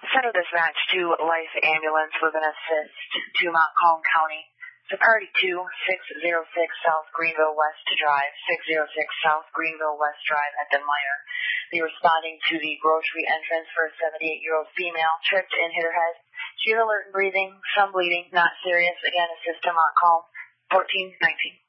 Center dispatch to Life Ambulance with an assist to Montcalm County. To Party 2, 606 South Greenville West Drive, 606 South Greenville West Drive at the Miner. Be responding to the grocery entrance for a 78-year-old female, tripped and hit her head. She is alert and breathing, some bleeding, not serious. Again, assist to Montcalm, 1419.